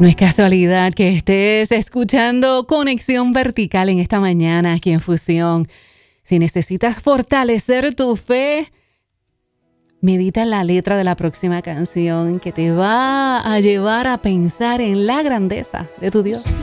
No es casualidad que estés escuchando Conexión Vertical en esta mañana aquí en Fusión. Si necesitas fortalecer tu fe, medita en la letra de la próxima canción que te va a llevar a pensar en la grandeza de tu Dios.